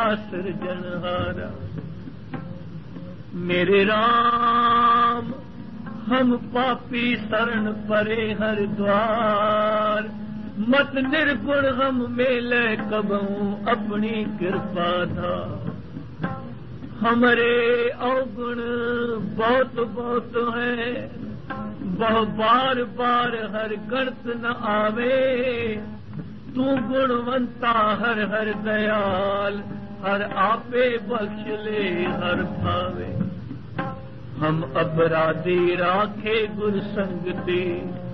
सिरजनहारा। मेरे राम हम पापी शरण परे हर द्वार, मत निर्गुण हम मेले कबहू अपनी कृपा धा। हमरे अवगुण बहुत बहुत है, वह बार बार हर गणत न आवे। तू गुणवंता हर हर दयाल, हर आपे बख्श ले हर भावे। हम अपराधी राखे गुर संगति,